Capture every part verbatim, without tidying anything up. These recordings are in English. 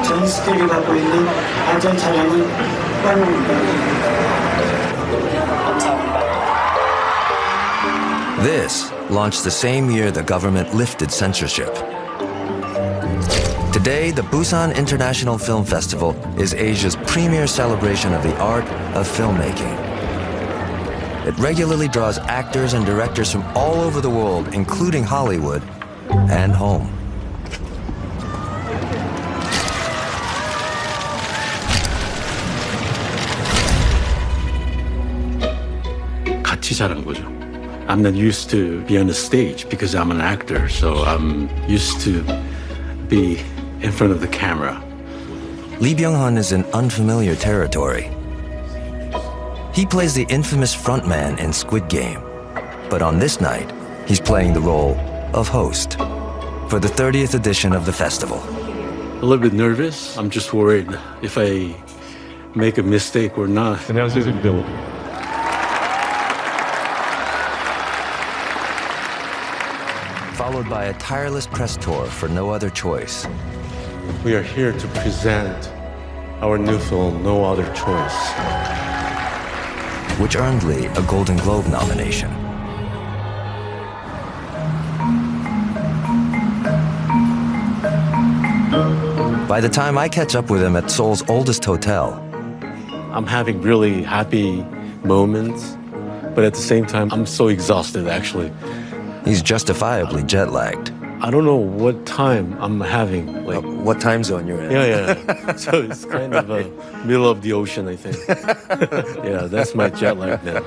전 스케일을 갖고 있는 안전 차량이 활용입니다. This launched the same year the government lifted censorship. Today, the Busan International Film Festival is Asia's premier celebration of the art of filmmaking. It regularly draws actors and directors from all over the world, including Hollywood and home. 같이 자란 거죠. I'm not used to be on the stage because I'm an actor, so I'm used to be in front of the camera. Lee Byung-hun is in unfamiliar territory. He plays the infamous frontman in Squid Game. But on this night, he's playing the role of host for the thirtieth edition of the festival. A little bit nervous. I'm just worried if I make a mistake or not. 안녕하세요, Bill. Followed by a tireless press tour for no other choice. We are here to present our new film, No Other Choice, which earned Lee a Golden Globe nomination. By the time I catch up with him at Seoul's oldest hotel, I'm having really happy moments, but at the same time, I'm so exhausted, actually. he's justifiably jet-lagged. I don't know what time I'm having. Like, Uh, what time zone you're in? yeah, yeah. So it's kind of a middle of the ocean, I think. Yeah, that's my jet lag now.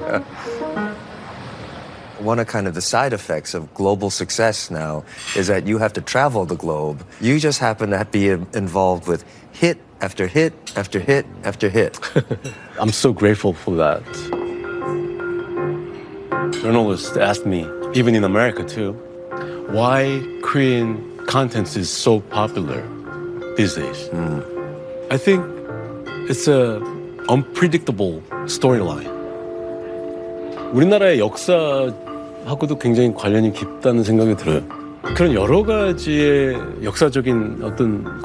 One of kind of the side effects of global success now is that you have to travel the globe. You just happen to be involved with hit after hit after hit after hit. I'm so grateful for that. Journalists asked me, even in America too, why Korean content is so popular these days. Mm. I think it's a unpredictable storyline. 우리나라의 역사하고도 굉장히 관련이 깊다는 생각이 들어요. 그런 여러 가지의 역사적인 어떤